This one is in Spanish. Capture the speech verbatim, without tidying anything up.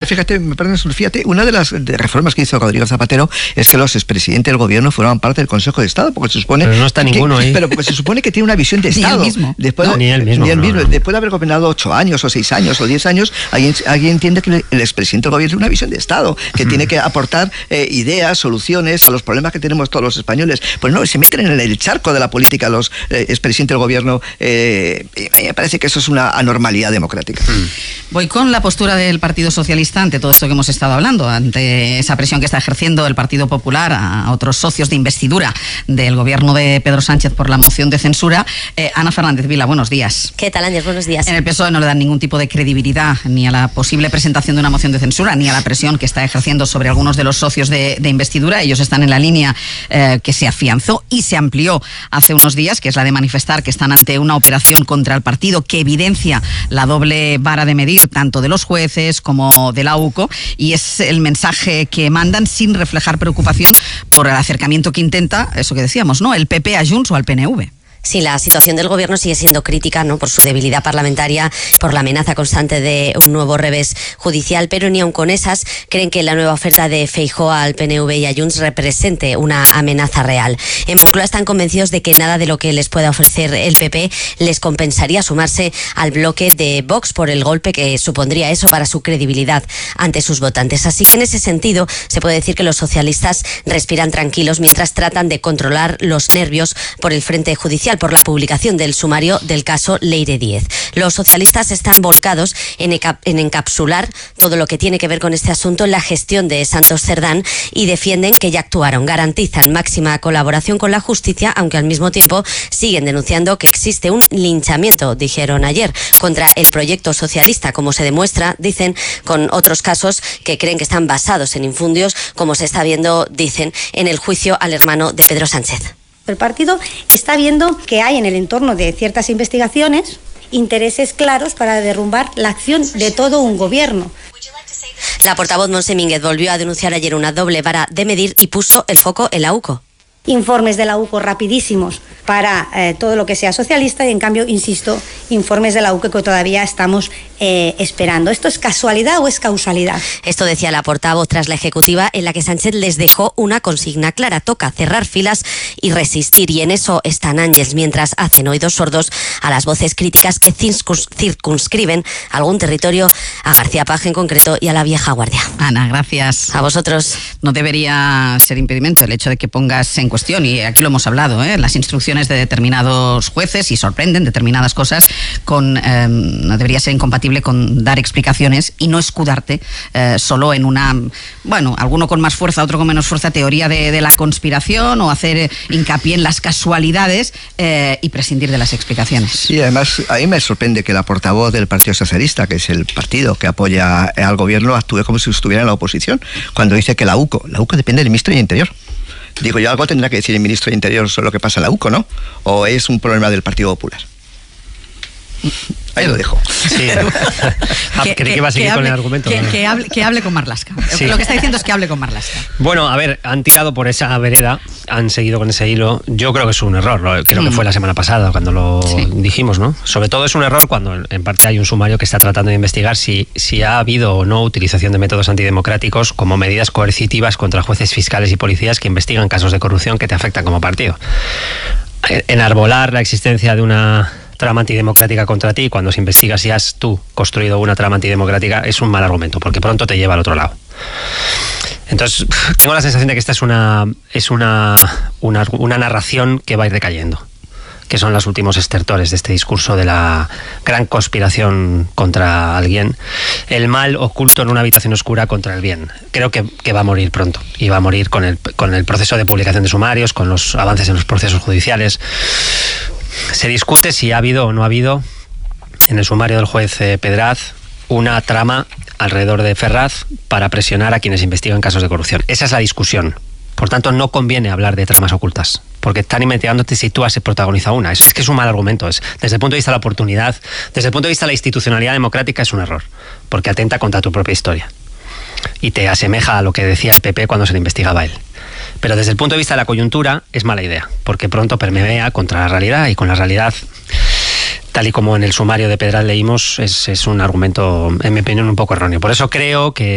fíjate, me parece, fíjate, una de las de reformas que hizo Rodrigo Zapatero es que los expresidentes del gobierno formaban parte del Consejo de Estado, porque se supone... Pero no está que, ninguno ahí. Pero porque se supone que tiene una visión de Estado. Ni él mismo. Después, no, ni él mismo. Ni él mismo. No, no. Después de haber gobernado ocho años, o seis años, o diez años, alguien, alguien entiende que el expresidente del gobierno tiene una visión de Estado, que mm. tiene que aportar eh, ideas, soluciones a los problemas que tenemos todos los españoles. Pues no, se meten en el charco de la política los eh, expresidentes del gobierno. Eh, me parece que eso es una anormalidad democrática. Mm. Voy con la postura del Partido Socialista ante todo esto que hemos estado hablando, ante esa presión que está ejerciendo el Partido Popular a otros socios de investidura del gobierno de Pedro Sánchez por la moción de censura. Eh, Ana Fernández Vila, buenos días. ¿Qué tal, Ángel? Buenos días. En el P S O E no le dan ningún tipo de credibilidad ni a la posible presentación de una moción de censura, ni a la presión que está ejerciendo sobre algunos de los socios de, de investidura. Ellos están en la línea eh, que se afianzó y se amplió hace unos días, que es la de manifestar que están ante una operación contra el partido que evidencia la doble vara de medir tanto de los jueces como de la U C O, y es el mensaje que mandan sin reflejar preocupación por el acercamiento que intenta, eso que decíamos, ¿no?, el P P a Junts o al P N V. Sí, la situación del gobierno sigue siendo crítica, ¿no?, por su debilidad parlamentaria, por la amenaza constante de un nuevo revés judicial, pero ni aun con esas creen que la nueva oferta de Feijóo al P N V y a Junts represente una amenaza real. En Moncloa están convencidos de que nada de lo que les pueda ofrecer el P P les compensaría sumarse al bloque de Vox por el golpe que supondría eso para su credibilidad ante sus votantes. Así que en ese sentido se puede decir que los socialistas respiran tranquilos mientras tratan de controlar los nervios por el frente judicial, por la publicación del sumario del caso Leire Díez. Los socialistas están volcados en, en encapsular todo lo que tiene que ver con este asunto en la gestión de Santos Cerdán y defienden que ya actuaron, garantizan máxima colaboración con la justicia, aunque al mismo tiempo siguen denunciando que existe un linchamiento, dijeron ayer, contra el proyecto socialista, como se demuestra, dicen, con otros casos que creen que están basados en infundios, como se está viendo, dicen, en el juicio al hermano de Pedro Sánchez. El partido está viendo que hay en el entorno de ciertas investigaciones intereses claros para derrumbar la acción de todo un gobierno. La portavoz Montse Mínguez volvió a denunciar ayer una doble vara de medir y puso el foco en la U C O. Informes de la U C O rapidísimos para eh, todo lo que sea socialista y, en cambio, insisto, informes de la U C O que todavía estamos eh, esperando. ¿Esto es casualidad o es causalidad? Esto decía la portavoz tras la ejecutiva en la que Sánchez les dejó una consigna clara: toca cerrar filas y resistir, y en eso están Ángels, mientras hacen oídos sordos a las voces críticas que circunscriben algún territorio, a García Paje en concreto y a la vieja guardia. Ana, gracias. A vosotros. No debería ser impedimento el hecho de que pongas en cuestión, y aquí lo hemos hablado, ¿eh?, las instrucciones de determinados jueces, y sorprenden determinadas cosas, con eh, no debería ser incompatible con dar explicaciones y no escudarte eh, solo en una, bueno, alguno con más fuerza, otro con menos fuerza, teoría de, de la conspiración, o hacer eh, hincapié en las casualidades eh, y prescindir de las explicaciones. Sí, además a mí me sorprende que la portavoz del Partido Socialista, que es el partido que apoya al gobierno, actúe como si estuviera en la oposición, cuando dice que la U C O, la U C O depende del ministro de Interior. Digo yo, algo tendrá que decir el ministro de Interior sobre lo que pasa en la U C O, ¿no? ¿O es un problema del Partido Popular? Ahí lo dejo. Sí. Ah, creí que iba a seguir que con hable, el argumento. Que, ¿no? que, hable, que hable con Marlaska. Sí. Lo que está diciendo es que hable con Marlaska. Bueno, a ver, han tirado por esa vereda, han seguido con ese hilo. Yo creo que es un error, creo mm. que fue la semana pasada cuando lo sí. dijimos, ¿no? Sobre todo es un error cuando en parte hay un sumario que está tratando de investigar si, si ha habido o no utilización de métodos antidemocráticos como medidas coercitivas contra jueces, fiscales y policías que investigan casos de corrupción que te afectan como partido. Enarbolar la existencia de una trama antidemocrática contra ti cuando se investiga si has tú construido una trama antidemocrática es un mal argumento, porque pronto te lleva al otro lado. Entonces, tengo la sensación de que esta es una es una, una, una narración que va a ir decayendo, que son los últimos estertores de este discurso de la gran conspiración contra alguien, el mal oculto en una habitación oscura contra el bien. Creo que, que va a morir pronto, y va a morir con el, con el proceso de publicación de sumarios, con los avances en los procesos judiciales. Se discute si ha habido o no ha habido en el sumario del juez eh, Pedraz una trama alrededor de Ferraz para presionar a quienes investigan casos de corrupción. Esa es la discusión. Por tanto, no conviene hablar de tramas ocultas, porque están investigándote si tú has protagonizado una. Es, es que es un mal argumento. Es, desde el punto de vista de la oportunidad, desde el punto de vista de la institucionalidad democrática, es un error, porque atenta contra tu propia historia y te asemeja a lo que decía el P P cuando se le investigaba a él. Pero desde el punto de vista de la coyuntura es mala idea, porque pronto permea contra la realidad, y con la realidad, tal y como en el sumario de Pedraz leímos, es, es un argumento, en mi opinión, un poco erróneo. Por eso creo que